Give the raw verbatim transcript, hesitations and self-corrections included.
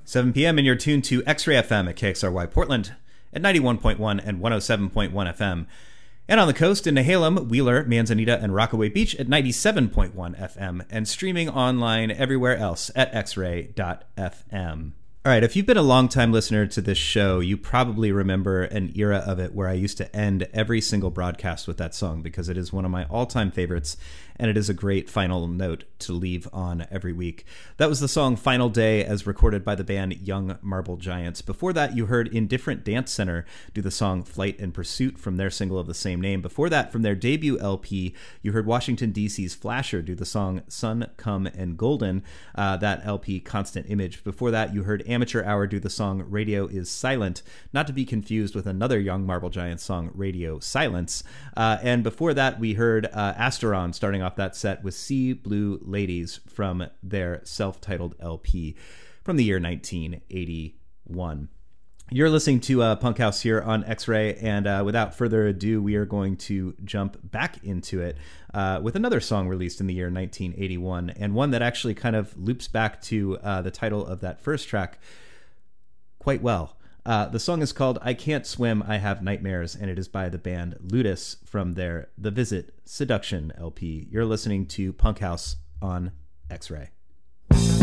seven p.m. and you're tuned to X-Ray F M at K X R Y Portland at ninety-one point one and one oh seven point one F M. And on the coast in Nehalem, Wheeler, Manzanita, and Rockaway Beach at ninety-seven point one F M, and streaming online everywhere else at x ray dot f m. All right, if you've been a long-time listener to this show, you probably remember an era of it where I used to end every single broadcast with that song because it is one of my all-time favorites, and it is a great final note to leave on every week. That was the song Final Day as recorded by the band Young Marble Giants. Before that, you heard Indifferent Dance Center do the song Flight and Pursuit from their single of the same name. Before that, from their debut L P, you heard Washington, D C's Flasher do the song Sun, Come, and Golden, uh, that L P Constant Image. Before that, you heard Amateur Hour do the song Radio is Silent, not to be confused with another Young Marble Giants song, Radio Silence. Uh, and before that, we heard uh, Asteron starting off that set with Sea Blue Ladies from their self-titled L P from the year nineteen eighty-one. You're listening to uh, Punk House here on X-Ray, and uh, without further ado, we are going to jump back into it uh, with another song released in the year nineteen eighty-one, and one that actually kind of loops back to uh, the title of that first track quite well. Uh, the song is called I Can't Swim, I Have Nightmares, and it is by the band Ludus from their The Visit Seduction L P. You're listening to Punk House on X-Ray.